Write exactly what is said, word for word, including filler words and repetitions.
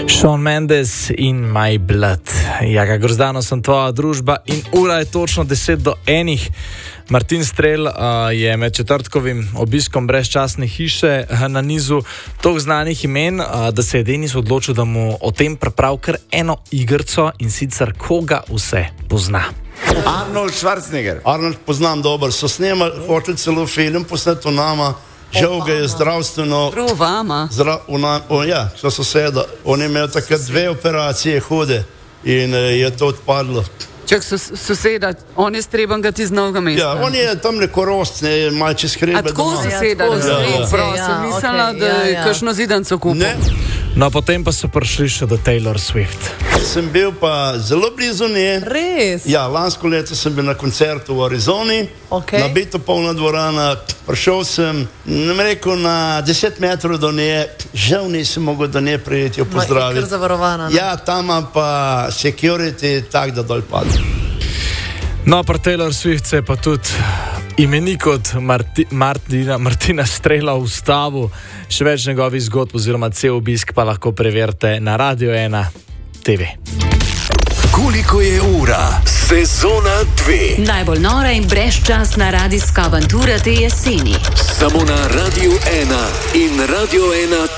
Shawn Mendes in My Blood. Jaka Grozdano sem tvoja družba in ura je točno deset do enih. Martin Strel uh, je med četrtkovim obiskom brezčasne hiše na nizu toliko znanih imen, uh, da se je Denis odločil, da mu o tem pripravi kar eno igrco, in sicer koga vse pozna. Arnold Schwarzenegger. Arnold poznam dobro, so snemali, hoteli celo film posneti o nama, žal ga je zdravstveno... Prav vama. Zdra, ona, o, ja, so soseda. On je imel takrat dve operacije hude in je to odpadlo. Čak sos, soseda, on je streban ga ti z novega mesta. Ja, on je tam neko rost, ne, malo čez hrebe. A tako doma. soseda, Ja, da tako, ja, ja. prosim, Ja, mislila, okej, da je ja, ja. kakšno zidanco kupil. Ne, No, potem pa so prišli še do Taylor Swift. sem bil pa zelo blizu nje. Res? Ja, lansko leto sem bil na koncertu v Arizoni, Okej. nabito polna dvorana, prišel sem, ne bom rekel, na deset metrov do nje, žal nisem mogel do nje prijeti jo Ma, je pozdraviti. kar zavarovana, ne? Ja, tam ima pa security tak, da dol pade. No, pri Taylor Swift se je pa tudi imenik od Marti, Martina, Martina Strela ustavil. Še več njegovih zgodb oziroma cel obisk pa lahko preverite na Radio ena T V. Koliko je ura? Sezona dve. Najbolj nora in brezčasna radijska avantura te jeseni. Samo na Radio ena in Radio ena